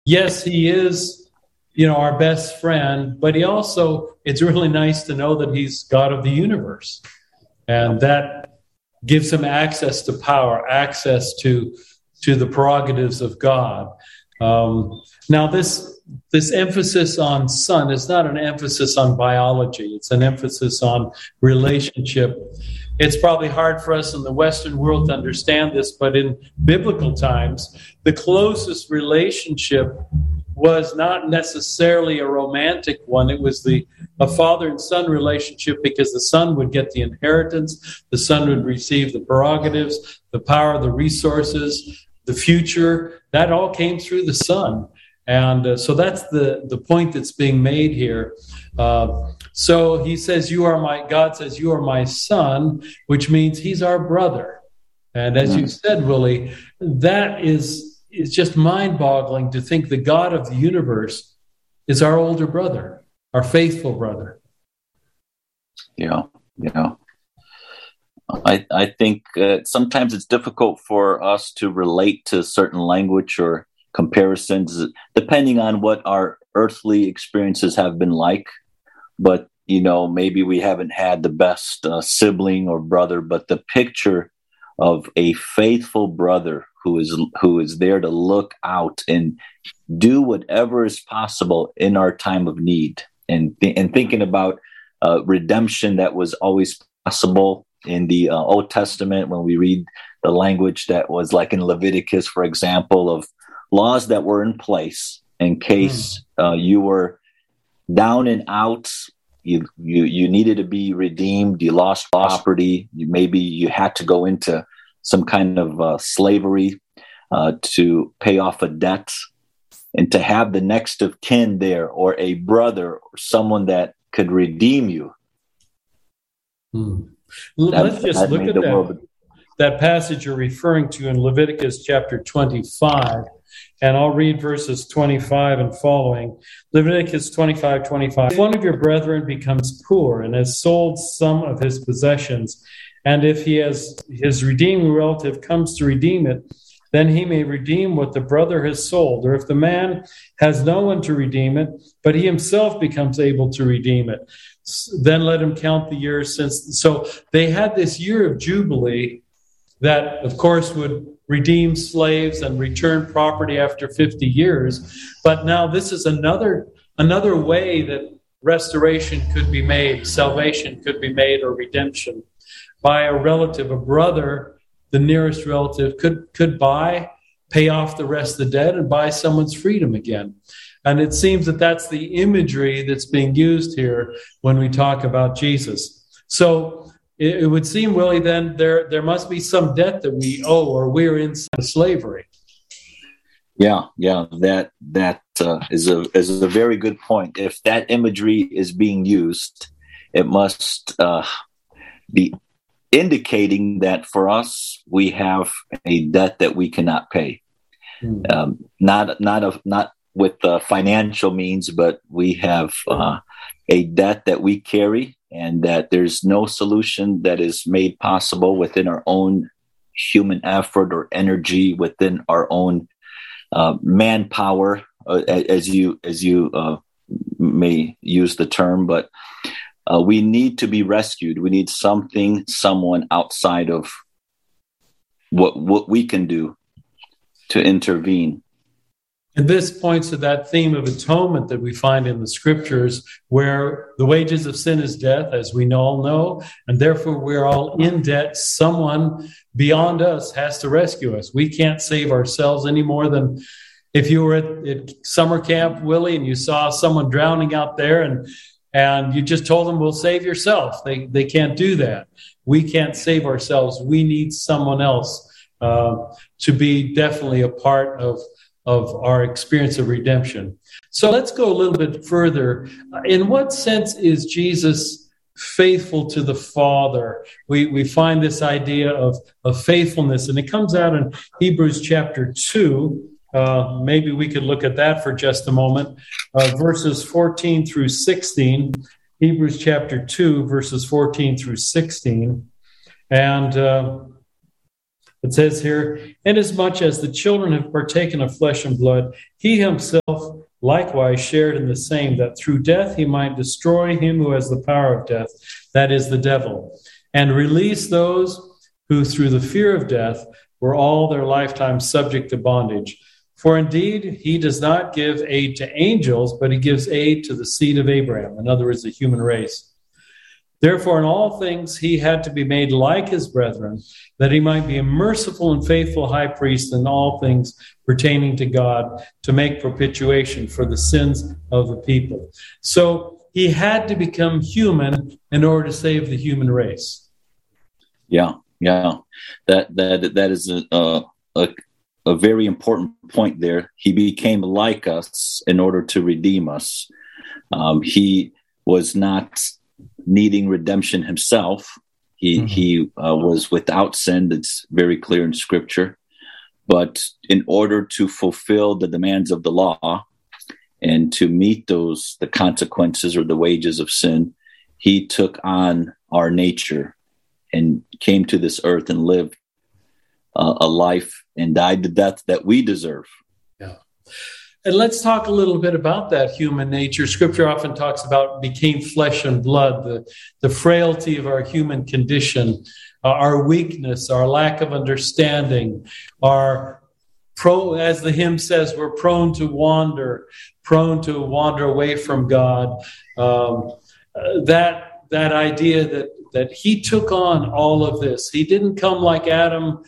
yes, he is, our best friend, but it's really nice to know that he's God of the universe. And that gives him access to power, access to the prerogatives of God. Now, this emphasis on son is not an emphasis on biology. It's an emphasis on relationship. It's probably hard for us in the Western world to understand this, but in biblical times, the closest relationship was not necessarily a romantic one. It was a father and son relationship, because the son would get the inheritance, the son would receive the prerogatives, the power, the resources, the future. That all came through the son. And so that's the point that's being made here. So he says, God says, you are my son, which means he's our brother. And as you said, Willie, that is just mind-boggling to think the God of the universe is our older brother, our faithful brother. Yeah. I think sometimes it's difficult for us to relate to certain language or comparisons, depending on what our earthly experiences have been like. But, maybe we haven't had the best sibling or brother, but the picture of a faithful brother who is there to look out and do whatever is possible in our time of need, and thinking about redemption that was always possible in the Old Testament, when we read the language that was like in Leviticus, for example, of laws that were in place in case you were down and out, you needed to be redeemed, you lost property, maybe you had to go into some kind of slavery to pay off a debt, and to have the next of kin there, or a brother or someone that could redeem you. Let's just look at that passage you're referring to in Leviticus chapter 25, and I'll read verses 25 and following. Leviticus 25:25. If one of your brethren becomes poor and has sold some of his possessions, and if his redeeming relative comes to redeem it, then he may redeem what the brother has sold. Or if the man has no one to redeem it, but he himself becomes able to redeem it, then let him count the years since. So they had this year of Jubilee that, of course, would redeem slaves and return property after 50 years. But now this is another way that restoration could be made, salvation could be made, or redemption by a relative, a brother. The nearest relative could pay off the rest of the debt and buy someone's freedom again. And it seems that that's the imagery that's being used here when we talk about Jesus. So it would seem, Willie, then there must be some debt that we owe, or we're in slavery. Yeah, that is a very good point. If that imagery is being used, it must be indicating that for us, we have a debt that we cannot pay. Not with financial means, but we have a debt that we carry, and that there's no solution that is made possible within our own human effort or energy, within our own manpower, as you may use the term, but we need to be rescued. We need someone outside of what we can do to intervene. And this points to that theme of atonement that we find in the scriptures, where the wages of sin is death, as we all know, and therefore we're all in debt. Someone beyond us has to rescue us. We can't save ourselves any more than if you were at summer camp, Willie, and you saw someone drowning out there, and you just told them, well, save yourself. They can't do that. We can't save ourselves. We need someone else to be definitely a part of our experience of redemption. So let's go a little bit further. In what sense is Jesus faithful to the Father? We find this idea of faithfulness, and it comes out in Hebrews chapter 2. Maybe we could look at that for just a moment. Verses 14 through 16. Hebrews chapter 2, verses 14 through 16. And It says here, inasmuch as the children have partaken of flesh and blood, he himself likewise shared in the same, that through death he might destroy him who has the power of death, that is the devil, and release those who through the fear of death were all their lifetime subject to bondage. For indeed, he does not give aid to angels, but he gives aid to the seed of Abraham, in other words, the human race. Therefore, in all things, he had to be made like his brethren, that he might be a merciful and faithful high priest in all things pertaining to God, to make propitiation for the sins of the people. So he had to become human in order to save the human race. Yeah. That is a very important point there. He became like us in order to redeem us. He was not needing redemption himself. He was without sin. That's very clear in Scripture. But in order to fulfill the demands of the law and to meet the consequences or the wages of sin, he took on our nature and came to this earth and lived a life and died the death that we deserve. Yeah. And let's talk a little bit about that human nature. Scripture often talks about became flesh and blood, the frailty of our human condition, our weakness, our lack of understanding, as the hymn says, we're prone to wander away from God. That idea that he took on all of this. He didn't come like Adam,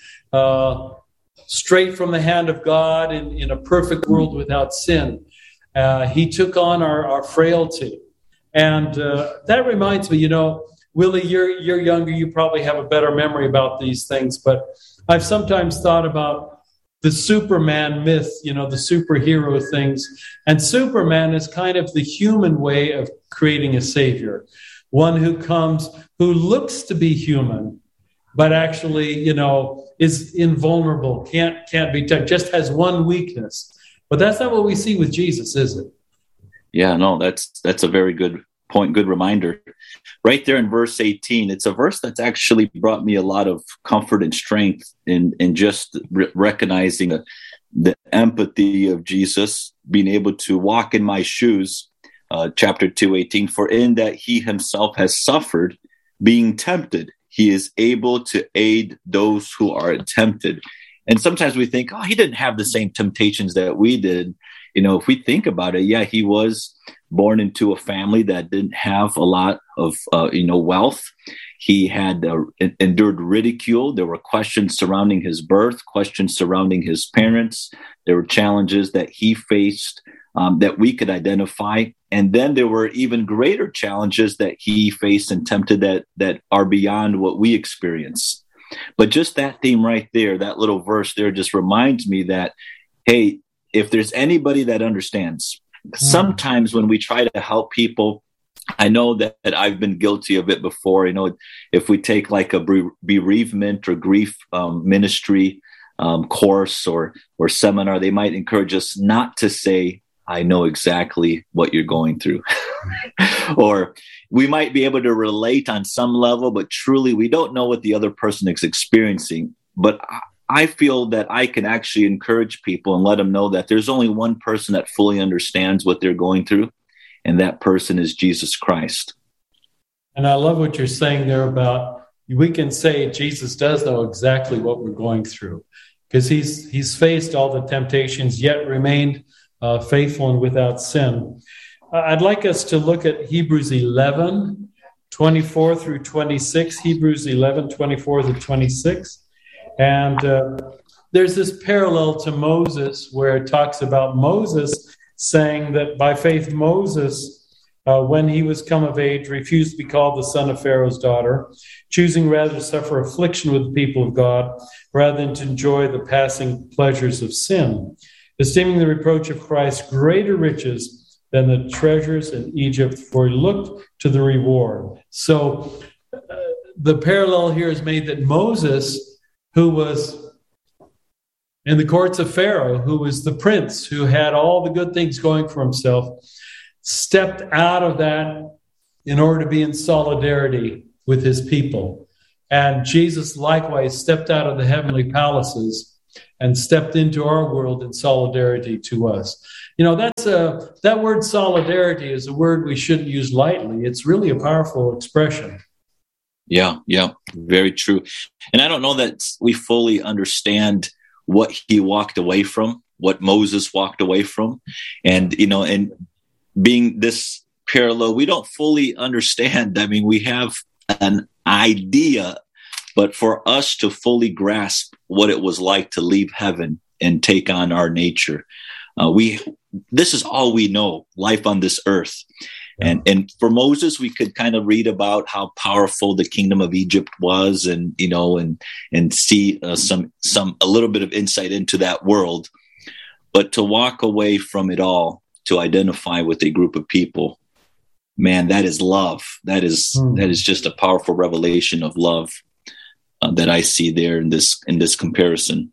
straight from the hand of God in a perfect world without sin. He took on our frailty. And that reminds me, Willie, you're younger, you probably have a better memory about these things, but I've sometimes thought about the Superman myth, the superhero things. And Superman is kind of the human way of creating a savior. One who comes, who looks to be human, but actually, is invulnerable, can't be touched, just has one weakness. But that's not what we see with Jesus, is it? Yeah, no, that's a very good point, good reminder. Right there in verse 18, it's a verse that's actually brought me a lot of comfort and strength in just recognizing the empathy of Jesus, being able to walk in my shoes. Chapter 2:18, for in that he himself has suffered, being tempted, he is able to aid those who are tempted. And sometimes we think, he didn't have the same temptations that we did. If we think about it, yeah, he was born into a family that didn't have a lot of, wealth. He had endured ridicule. There were questions surrounding his birth, questions surrounding his parents. There were challenges that he faced that we could identify. And then there were even greater challenges that he faced and tempted that are beyond what we experience. But just that theme right there, that little verse there just reminds me that, hey, if there's anybody that understands, sometimes when we try to help people, I know that I've been guilty of it before. If we take like a bereavement or grief ministry course or seminar, they might encourage us not to say, I know exactly what you're going through. Or we might be able to relate on some level, but truly we don't know what the other person is experiencing. But I feel that I can actually encourage people and let them know that there's only one person that fully understands what they're going through, and that person is Jesus Christ. And I love what you're saying there about, we can say Jesus does know exactly what we're going through, because he's faced all the temptations, yet remained faithful and without sin. I'd like us to look at Hebrews 11, 24 through 26, Hebrews 11, 24 through 26. And there's this parallel to Moses where it talks about Moses saying that by faith Moses, when he was come of age, refused to be called the son of Pharaoh's daughter, choosing rather to suffer affliction with the people of God rather than to enjoy the passing pleasures of sin, esteeming the reproach of Christ greater riches than the treasures in Egypt, for he looked to the reward. So the parallel here is made that Moses, who was in the courts of Pharaoh, who was the prince, who had all the good things going for himself, stepped out of that in order to be in solidarity with his people. And Jesus likewise stepped out of the heavenly palaces and stepped into our world in solidarity to us. That word solidarity is a word we shouldn't use lightly. It's really a powerful expression. Yeah, very true. And I don't know that we fully understand what he walked away from, what Moses walked away from. And, and being this parallel, we don't fully understand. I mean, we have an idea, but for us to fully grasp what it was like to leave heaven and take on our nature, this is all we know, life on this earth. Yeah. And for Moses, we could kind of read about how powerful the kingdom of Egypt was, and see a little bit of insight into that world. But to walk away from it all, to identify with a group of people, man, that is love. That is just a powerful revelation of love that I see there in this comparison.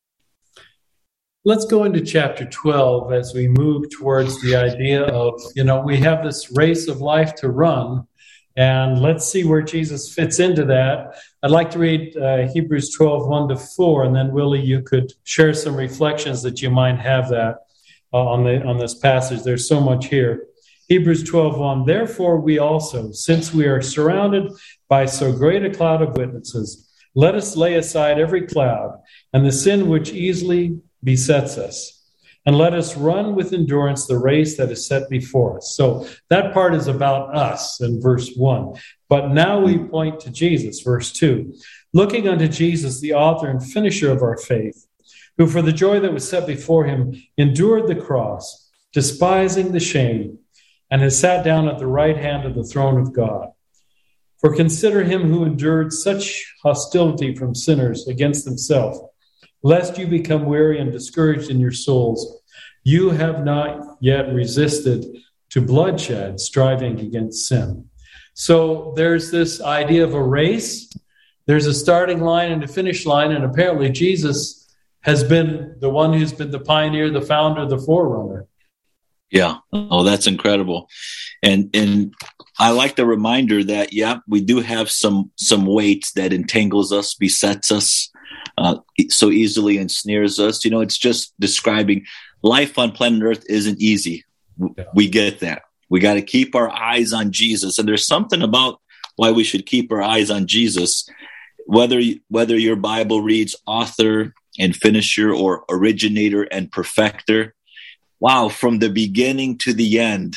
Let's go into chapter 12 as we move towards the idea of, we have this race of life to run, and let's see where Jesus fits into that. I'd like to read Hebrews 12, 1-4, and then Willie, you could share some reflections that you might have that on this passage. There's so much here. Hebrews 12, 1, therefore we also, since we are surrounded by so great a cloud of witnesses, let us lay aside every cloud and the sin which easily besets us, and let us run with endurance the race that is set before us. So that part is about us in verse 1. But now we point to Jesus, verse 2. Looking unto Jesus, the author and finisher of our faith, who for the joy that was set before him endured the cross, despising the shame, and has sat down at the right hand of the throne of God. For consider him who endured such hostility from sinners against himself, lest you become weary and discouraged in your souls. You have not yet resisted to bloodshed, striving against sin. So there's this idea of a race. There's a starting line and a finish line, and apparently Jesus has been the one who's been the pioneer, the founder, the forerunner. Yeah. Oh, that's incredible. And I like the reminder that, we do have some weight that entangles us, besets us, so easily ensnares us. It's just describing life on planet Earth isn't easy. We get that. We got to keep our eyes on Jesus. And there's something about why we should keep our eyes on Jesus, whether your Bible reads author and finisher or originator and perfecter. Wow, from the beginning to the end.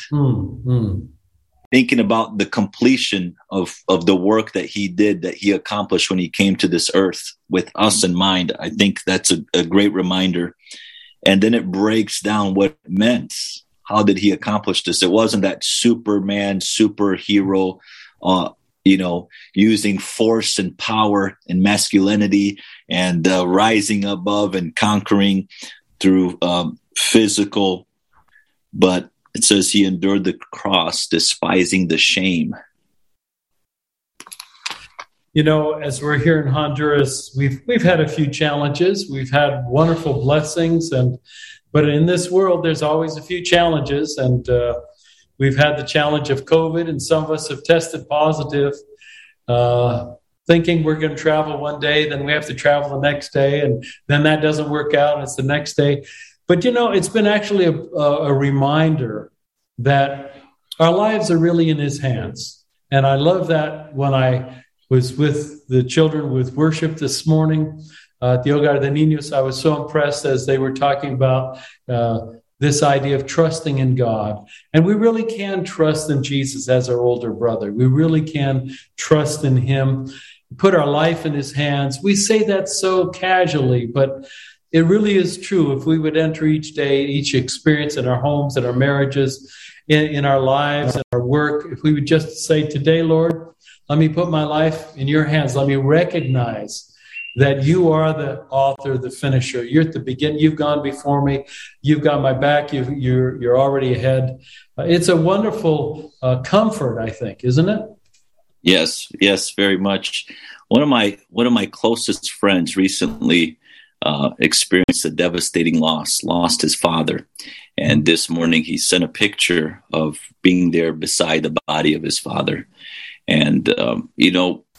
Thinking about the completion of the work that he did, that he accomplished when he came to this earth with us in mind. I think that's a great reminder. And then it breaks down what it meant. How did he accomplish this? It wasn't that Superman, superhero, using force and power and masculinity and rising above and conquering through physical, but it says he endured the cross, despising the shame. As we're here in Honduras, we've had a few challenges. We've had wonderful blessings, but in this world, there's always a few challenges. And we've had the challenge of COVID, and some of us have tested positive, thinking we're going to travel one day, then we have to travel the next day, and then that doesn't work out, and it's the next day. But, it's been actually a reminder that our lives are really in his hands. And I love that when I was with the children with worship this morning at the Hogar de Niños, I was so impressed as they were talking about this idea of trusting in God. And we really can trust in Jesus as our older brother. We really can trust in him, put our life in his hands. We say that so casually, but it really is true. If we would enter each day, each experience in our homes, in our marriages, in our lives, in our work, if we would just say, today, Lord, let me put my life in your hands. Let me recognize that you are the author, the finisher. You're at the beginning. You've gone before me. You've got my back. You're already ahead. It's a wonderful comfort, I think, isn't it? Yes, very much. One of my closest friends recently experienced a devastating loss, lost his father. And this morning he sent a picture of being there beside the body of his father. And,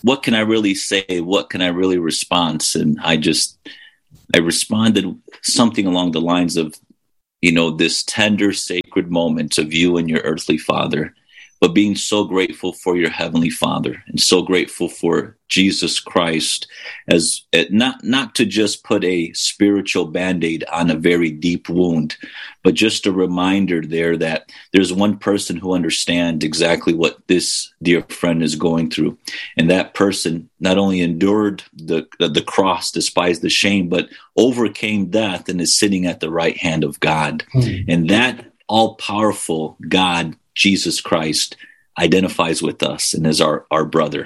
what can I really say? What can I really respond? And I responded something along the lines of, this tender, sacred moment of you and your earthly father, but being so grateful for your heavenly Father and so grateful for Jesus Christ as not to just put a spiritual Band-Aid on a very deep wound, but just a reminder there that there's one person who understands exactly what this dear friend is going through. And that person not only endured the cross, despised the shame, but overcame death and is sitting at the right hand of God. Mm-hmm. And that all-powerful God, Jesus Christ, identifies with us and is our brother.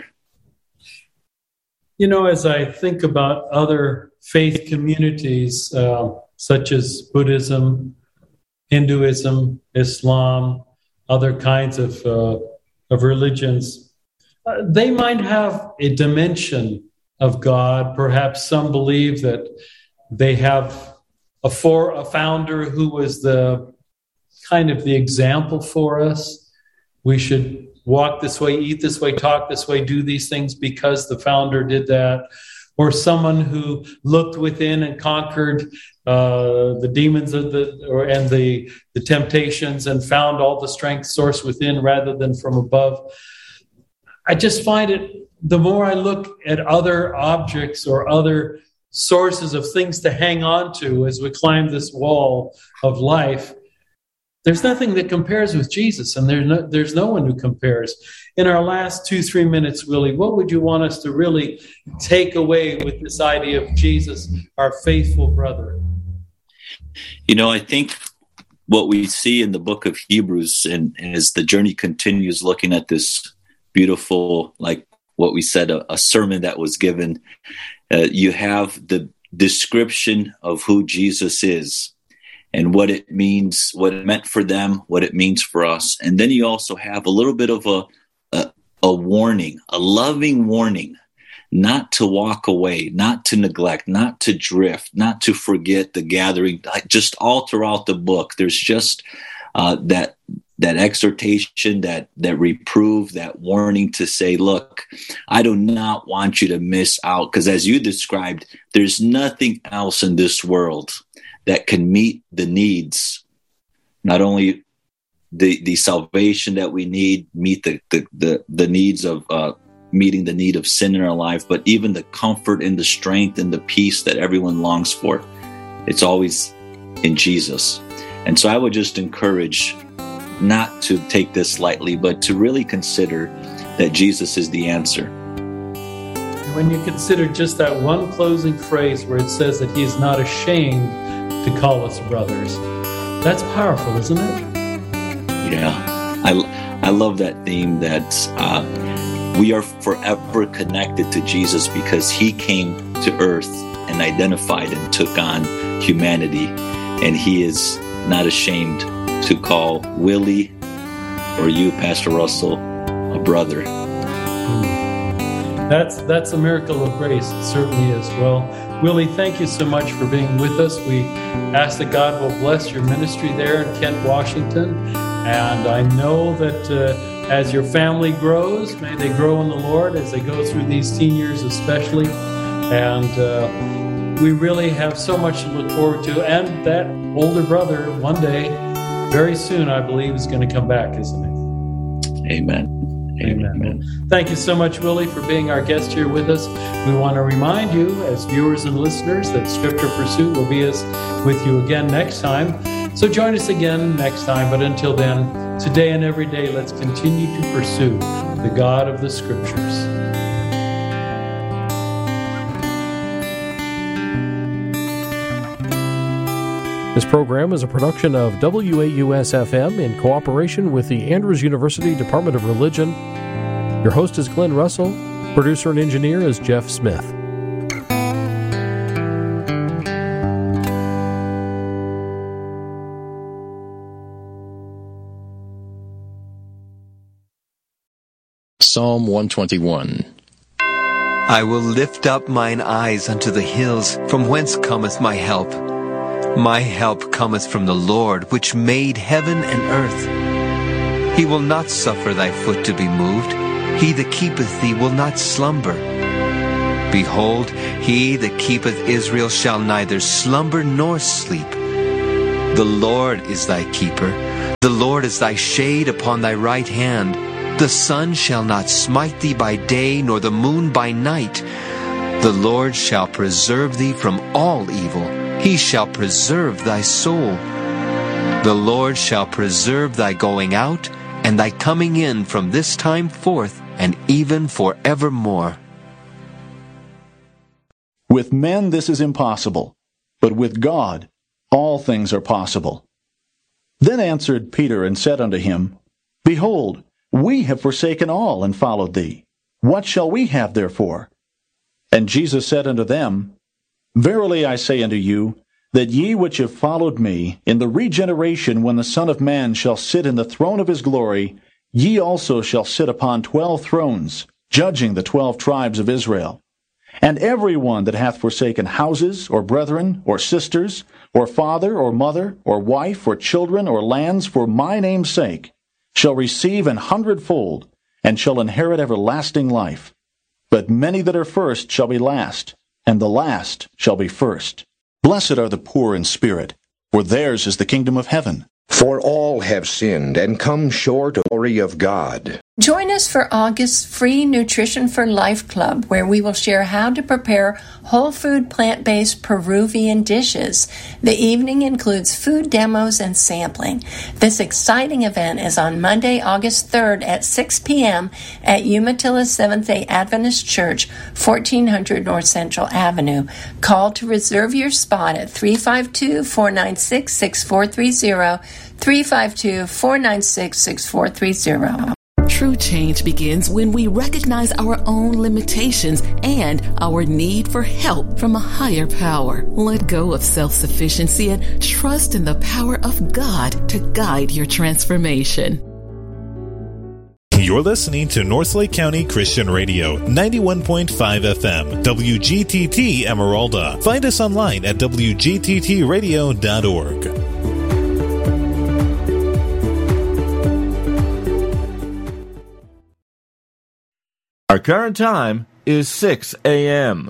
As I think about other faith communities, such as Buddhism, Hinduism, Islam, other kinds of religions, they might have a dimension of God. Perhaps some believe that they have a founder who was the kind of the example for us. We should walk this way, eat this way, talk this way, do these things because the founder did that. Or someone who looked within and conquered the demons and the temptations and found all the strength source within rather than from above. I just find it, the more I look at other objects or other sources of things to hang on to as we climb this wall of life, there's nothing that compares with Jesus, and there's no one who compares. In our last 2-3 minutes, Willie, what would you want us to really take away with this idea of Jesus, our faithful brother? I think what we see in the book of Hebrews, and as the journey continues looking at this beautiful, like what we said, a sermon that was given, you have the description of who Jesus is, and what it means, what it meant for them, what it means for us. And then you also have a little bit of a warning, a loving warning, not to walk away, not to neglect, not to drift, not to forget the gathering. Just all throughout the book, there's just that exhortation, that reprove, that warning to say, look, I do not want you to miss out, because as you described, there's nothing else in this world that can meet the needs, not only the salvation that we need, meet the needs of meeting the need of sin in our life, but even the comfort and the strength and the peace that everyone longs for. It's always in Jesus. And so I would just encourage not to take this lightly, but to really consider that Jesus is the answer. When you consider just that one closing phrase where it says that he is not ashamed to call us brothers, that's powerful, isn't it? Yeah, I love that theme that we are forever connected to Jesus because he came to earth and identified and took on humanity, and he is not ashamed to call Willie or you, Pastor Russell, a brother. That's a miracle of grace. It certainly is. Well, Willie, thank you so much for being with us. We ask that God will bless your ministry there in Kent, Washington. And I know that as your family grows, may they grow in the Lord as they go through these teen years especially. And we really have so much to look forward to. And that older brother, one day, very soon, I believe, is going to come back, isn't he? Amen. Amen. Thank you so much, Willie, for being our guest here with us. We want to remind you, as viewers and listeners, that Scripture Pursuit will be with you again next time. So join us again next time. But until then, today and every day, let's continue to pursue the God of the Scriptures. This program is a production of WAUS-FM in cooperation with the Andrews University Department of Religion. Your host is Glenn Russell. Producer and engineer is Jeff Smith. Psalm 121. I will lift up mine eyes unto the hills, from whence cometh my help. My help cometh from the Lord, which made heaven and earth. He will not suffer thy foot to be moved. He that keepeth thee will not slumber. Behold, he that keepeth Israel shall neither slumber nor sleep. The Lord is thy keeper. The Lord is thy shade upon thy right hand. The sun shall not smite thee by day, nor the moon by night. The Lord shall preserve thee from all evil. He shall preserve thy soul. The Lord shall preserve thy going out and thy coming in from this time forth and even forevermore. With men this is impossible, but with God all things are possible. Then answered Peter and said unto him, Behold, we have forsaken all and followed thee. What shall we have therefore? And Jesus said unto them, Verily I say unto you, that ye which have followed me, in the regeneration when the Son of Man shall sit in the throne of his glory, ye also shall sit upon 12 thrones, judging the 12 tribes of Israel. And every one that hath forsaken houses, or brethren, or sisters, or father, or mother, or wife, or children, or lands, for my name's sake, shall receive 100-fold, and shall inherit everlasting life. But many that are first shall be last, and the last shall be first. Blessed are the poor in spirit, for theirs is the kingdom of heaven. For all have sinned and come short of the glory of God. Join us for August's free Nutrition for Life Club, where we will share how to prepare whole food, plant-based Peruvian dishes. The evening includes food demos and sampling. This exciting event is on Monday, August 3rd at 6 p.m. at Umatilla Seventh-day Adventist Church, 1400 North Central Avenue. Call to reserve your spot at 352-496-6430, 352-496-6430. True change begins when we recognize our own limitations and our need for help from a higher power. Let go of self-sufficiency and trust in the power of God to guide your transformation. You're listening to Northlake County Christian Radio, 91.5 FM, WGTT Emeralda. Find us online at wgttradio.org. Our current time is 6 a.m.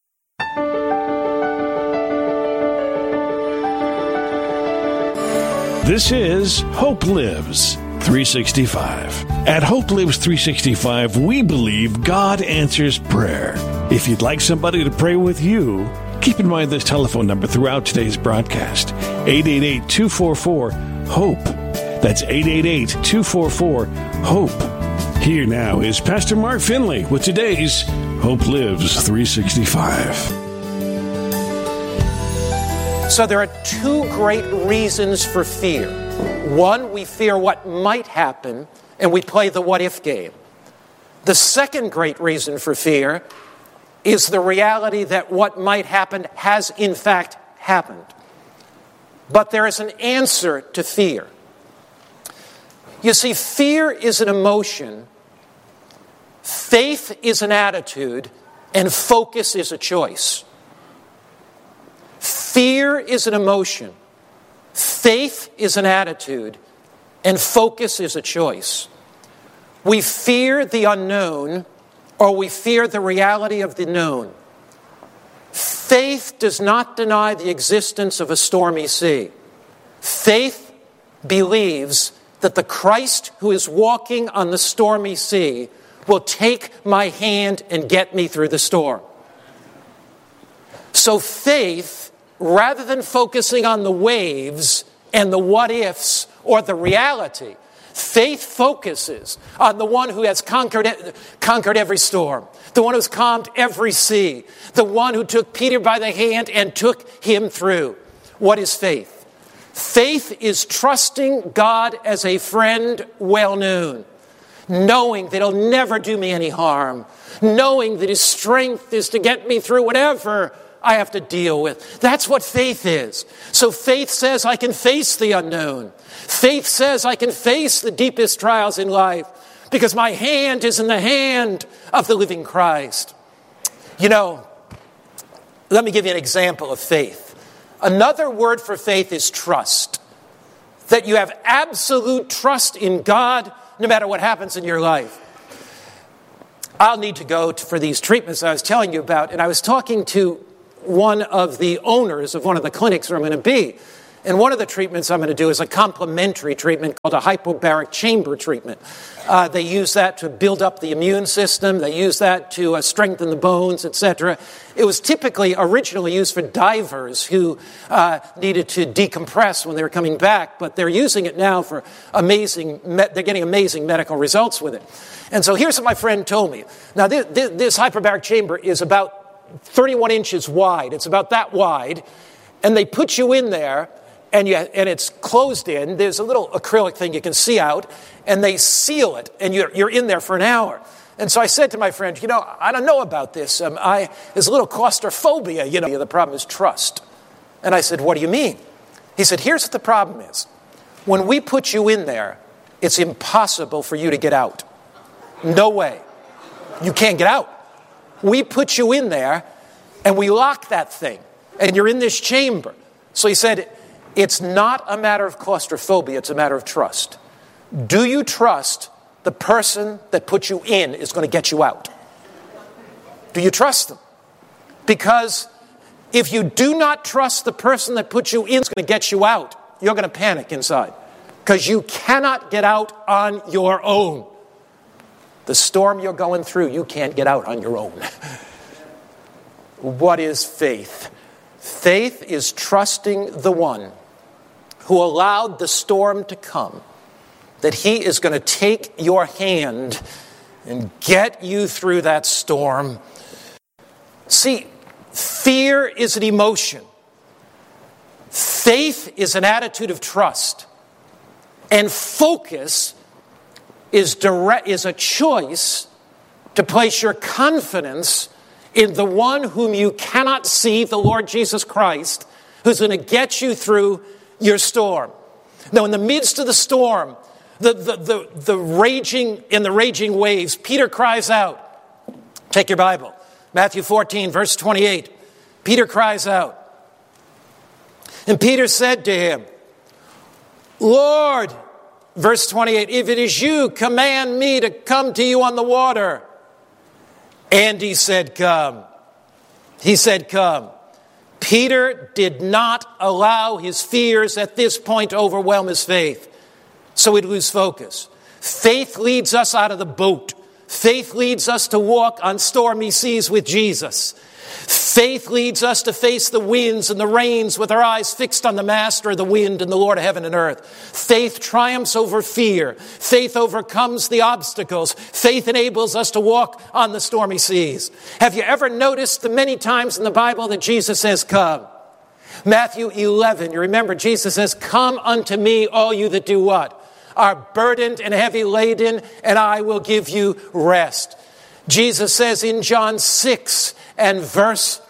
This is Hope Lives 365. At Hope Lives 365, we believe God answers prayer. If you'd like somebody to pray with you, keep in mind this telephone number throughout today's broadcast, 888-244-HOPE. That's 888-244-HOPE. Here now is Pastor Mark Finley with today's Hope Lives 365. So there are two great reasons for fear. One, we fear what might happen, and we play the what-if game. The second great reason for fear is the reality that what might happen has in fact happened. But there is an answer to fear. You see, fear is an emotion, faith is an attitude, and focus is a choice. Fear is an emotion, faith is an attitude, and focus is a choice. We fear the unknown, or we fear the reality of the known. Faith does not deny the existence of a stormy sea. Faith believes that the Christ who is walking on the stormy sea will take my hand and get me through the storm. So faith, rather than focusing on the waves and the what-ifs or the reality, faith focuses on the one who has conquered every storm, the one who's calmed every sea, the one who took Peter by the hand and took him through. What is faith? Faith is trusting God as a friend well known, knowing that He'll never do me any harm, knowing that His strength is to get me through whatever I have to deal with. That's what faith is. So faith says I can face the unknown. Faith says I can face the deepest trials in life because my hand is in the hand of the living Christ. You know, let me give you an example of faith. Another word for faith is trust. That you have absolute trust in God no matter what happens in your life. I'll need to go for these treatments I was telling you about. And I was talking to one of the owners of one of the clinics where I'm going to be. And one of the treatments I'm going to do is a complementary treatment called a hypobaric chamber treatment. They use that to build up the immune system. They use that to strengthen the bones, etc. It was typically originally used for divers who needed to decompress when they were coming back, but they're using it now for they're getting amazing medical results with it. And so here's what my friend told me. Now, this hyperbaric chamber is about 31 inches wide. It's about that wide. And they put you in there, and it's closed in. There's a little acrylic thing you can see out, and they seal it, and you're in there for an hour. And so I said to my friend, I don't know about this. There's a little claustrophobia, The problem is trust. And I said, what do you mean? He said, here's what the problem is. When we put you in there, it's impossible for you to get out. No way. You can't get out. We put you in there, and we lock that thing, and you're in this chamber. So he said, it's not a matter of claustrophobia, it's a matter of trust. Do you trust the person that put you in is going to get you out? Do you trust them? Because if you do not trust the person that put you in is going to get you out, you're going to panic inside. Because you cannot get out on your own. The storm you're going through, you can't get out on your own. What is faith? Faith is trusting the one who allowed the storm to come, that he is going to take your hand and get you through that storm. See, fear is an emotion. Faith is an attitude of trust. And focus is a choice to place your confidence in the one whom you cannot see, the Lord Jesus Christ, who's going to get you through your storm. Now, in the midst of the storm, the raging waves, Peter cries out. Take your Bible. Matthew 14, verse 28. Peter cries out. And Peter said to him, Lord, verse 28, if it is you, command me to come to you on the water. And he said, come. He said, come. Peter did not allow his fears at this point to overwhelm his faith, so he'd lose focus. Faith leads us out of the boat. Faith leads us to walk on stormy seas with Jesus. Faith leads us to face the winds and the rains with our eyes fixed on the Master of the wind and the Lord of heaven and earth. Faith triumphs over fear. Faith overcomes the obstacles. Faith enables us to walk on the stormy seas. Have you ever noticed the many times in the Bible that Jesus says, come? Matthew 11, you remember Jesus says, come unto me, all you that do what? Are burdened and heavy laden, and I will give you rest. Jesus says in John 6 and verse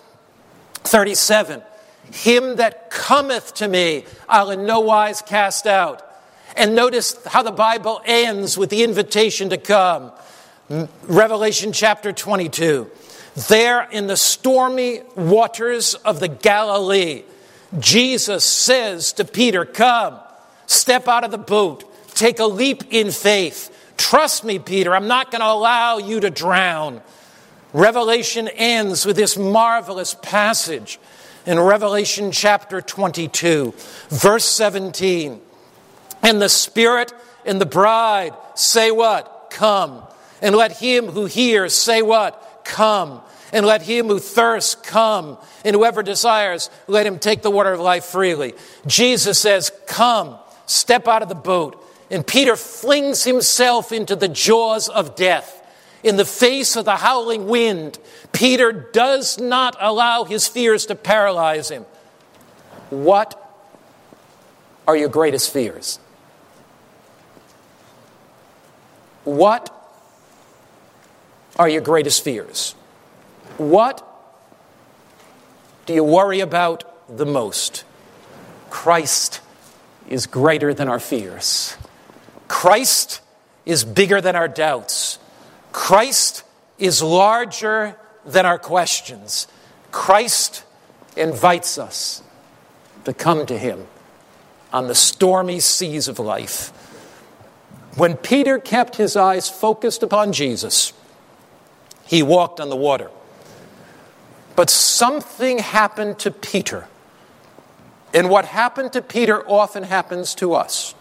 37, him that cometh to me, I'll in no wise cast out. And notice how the Bible ends with the invitation to come. Revelation chapter 22. There in the stormy waters of the Galilee, Jesus says to Peter, come, step out of the boat, take a leap in faith. Trust me, Peter, I'm not going to allow you to drown. Revelation ends with this marvelous passage in Revelation chapter 22, verse 17. And the Spirit and the bride say what? Come. And let him who hears say what? Come. And let him who thirsts come. And whoever desires, let him take the water of life freely. Jesus says, come, step out of the boat. And Peter flings himself into the jaws of death. In the face of the howling wind, Peter does not allow his fears to paralyze him. What are your greatest fears? What are your greatest fears? What do you worry about the most? Christ is greater than our fears. Christ is bigger than our doubts. Christ is larger than our questions. Christ invites us to come to him on the stormy seas of life. When Peter kept his eyes focused upon Jesus, He walked on the water. But something happened to Peter. And what happened to Peter often happens to us.